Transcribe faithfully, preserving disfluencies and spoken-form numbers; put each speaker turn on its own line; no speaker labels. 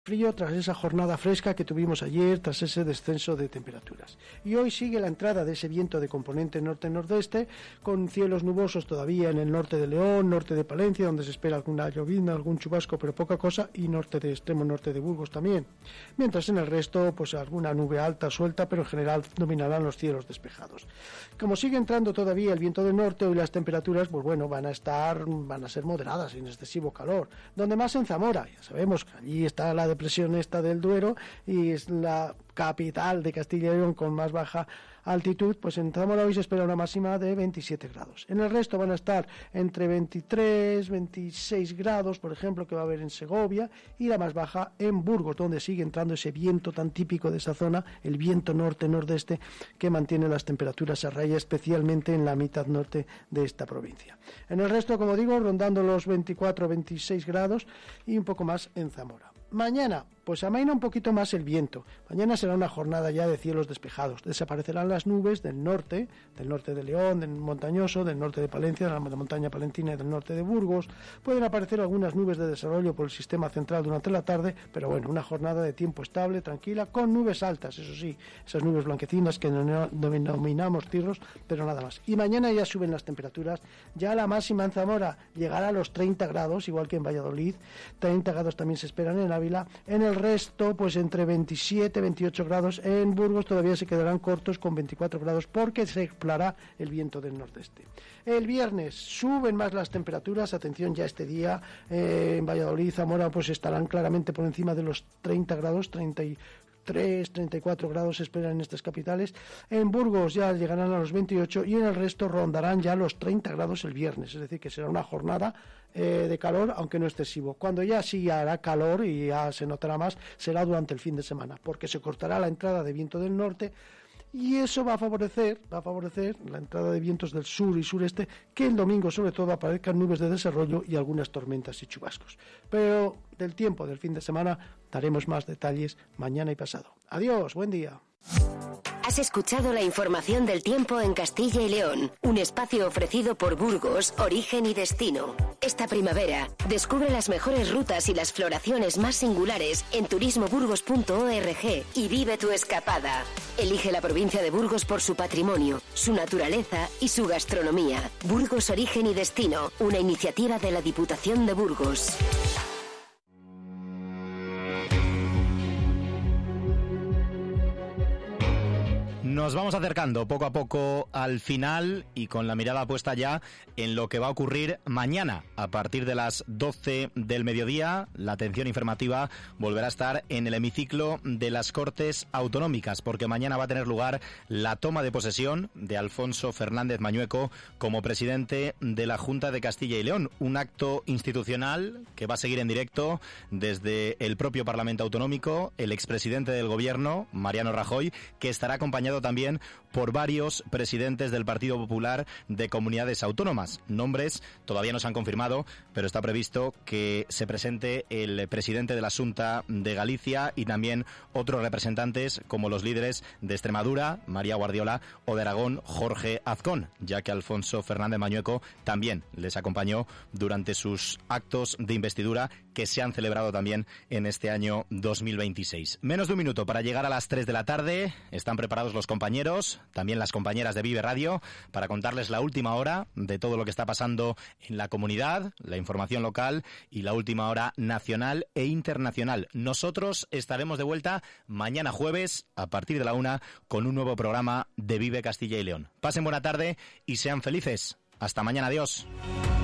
frío tras esa jornada fresca que tuvimos ayer, tras ese descenso de temperaturas. Y hoy sigue la entrada de ese viento de componente norte-nordeste, con cielos nubosos todavía en el norte de León, norte de Palencia, donde se espera alguna llovizna, algún chubasco, pero poca cosa, y norte de extremo norte de Burgos también. Mientras en el resto, pues alguna nube alta suelta, pero en general dominarán los cielos despejados. Como sigue entrando todavía el viento del norte, hoy las temperaturas, pues bueno, van a estar, van a ser moderadas, sin excesivo calor. Donde más en Zamora, ya sabemos que allí está la depresión esta del Duero y es la capital de Castilla y León con más baja altitud, pues en Zamora hoy se espera una máxima de veintisiete grados. En el resto van a estar entre veintitrés, veintiséis grados, por ejemplo, que va a haber en Segovia, y la más baja en Burgos, donde sigue entrando ese viento tan típico de esa zona, el viento norte-nordeste, que mantiene las temperaturas a raya, especialmente en la mitad norte de esta provincia. En el resto, como digo, rondando los veinticuatro, veintiséis grados y un poco más en Zamora. Mañana, pues amaina un poquito más el viento. Mañana será una jornada ya de cielos despejados. Desaparecerán las nubes del norte, del norte de León, del montañoso, del norte de Palencia, de la montaña palentina y del norte de Burgos. Pueden aparecer algunas nubes de desarrollo por el sistema central durante la tarde, pero bueno, una jornada de tiempo estable, tranquila, con nubes altas, eso sí, esas nubes blanquecinas que denominamos cirros, pero nada más. Y mañana ya suben las temperaturas, ya la máxima en Zamora llegará a los treinta grados, igual que en Valladolid, treinta grados también se esperan en Ávila. En el resto, pues entre veintisiete, veintiocho grados. En Burgos todavía se quedarán cortos con veinticuatro grados porque se soplará el viento del nordeste. El viernes suben más las temperaturas, atención ya este día, eh, en Valladolid y Zamora pues estarán claramente por encima de los treinta grados, treinta y tres, treinta y cuatro grados se esperan en estas capitales. En Burgos ya llegarán a los veintiocho y en el resto rondarán ya los treinta grados el viernes, es decir que será una jornada eh, de calor, aunque no excesivo. Cuando ya sí hará calor y ya se notará más, será durante el fin de semana, porque se cortará la entrada de viento del norte y eso va a favorecer, va a favorecer la entrada de vientos del sur y sureste, que el domingo sobre todo aparezcan nubes de desarrollo y algunas tormentas y chubascos. Pero del tiempo del fin de semana daremos más detalles mañana y pasado. Adiós, buen día.
Has escuchado la información del tiempo en Castilla y León, un espacio ofrecido por Burgos, Origen y Destino. Esta primavera, descubre las mejores rutas y las floraciones más singulares en turismo burgos punto org y vive tu escapada. Elige la provincia de Burgos por su patrimonio, su naturaleza y su gastronomía. Burgos, Origen y Destino, una iniciativa de la Diputación de Burgos.
Nos vamos acercando poco a poco al final y con la mirada puesta ya en lo que va a ocurrir mañana. A partir de las doce del mediodía, la atención informativa volverá a estar en el hemiciclo de las Cortes Autonómicas, porque mañana va a tener lugar la toma de posesión de Alfonso Fernández Mañueco como presidente de la Junta de Castilla y León. Un acto institucional que va a seguir en directo desde el propio Parlamento Autonómico, el expresidente del Gobierno, Mariano Rajoy, que estará acompañado también por varios presidentes del Partido Popular de comunidades autónomas. Nombres todavía no se han confirmado, pero está previsto que se presente el presidente de la Xunta de Galicia y también otros representantes como los líderes de Extremadura, María Guardiola, o de Aragón, Jorge Azcón, ya que Alfonso Fernández Mañueco también les acompañó durante sus actos de investidura que se han celebrado también en este año dos mil veintiséis. Menos de un minuto para llegar a las tres de la tarde. Están preparados los compañeros, también las compañeras de Vive Radio, para contarles la última hora de todo lo que está pasando en la comunidad, la información local y la última hora nacional e internacional. Nosotros estaremos de vuelta mañana jueves a partir de la una con un nuevo programa de Vive Castilla y León. Pasen buena tarde y sean felices. Hasta mañana, adiós.